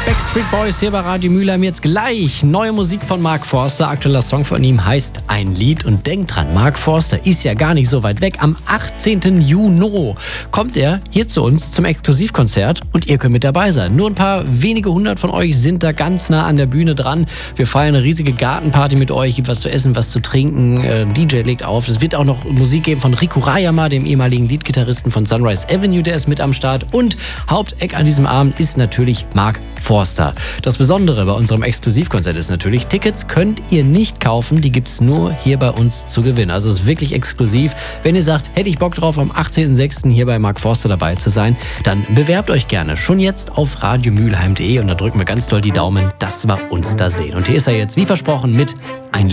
Backstreet Boys hier bei Radio Mülheim. Jetzt gleich neue Musik von Mark Forster. Aktueller Song von ihm heißt Ein Lied. Und denkt dran, Mark Forster ist ja gar nicht so weit weg. Am 18. Juni kommt er hier zu uns zum Exklusivkonzert und ihr könnt mit dabei sein. Nur ein paar wenige hundert von euch sind da ganz nah an der Bühne dran. Wir feiern eine riesige Gartenparty mit euch, gibt was zu essen, was zu trinken. DJ legt auf. Es wird auch noch Musik geben von Riku Rayama, dem ehemaligen Leadgitarristen von Sunrise Avenue, der ist mit am Start. Und Haupteck an diesem Abend ist natürlich Mark Forster. Das Besondere bei unserem Exklusivkonzert ist natürlich, Tickets könnt ihr nicht kaufen, die gibt's nur hier bei uns zu gewinnen. Also es ist wirklich exklusiv. Wenn ihr sagt, hätte ich Bock drauf, am 18.06. hier bei Mark Forster dabei zu sein, dann bewerbt euch gerne schon jetzt auf radiomülheim.de und da drücken wir ganz doll die Daumen, dass wir uns da sehen. Und hier ist er jetzt, wie versprochen, mit Ein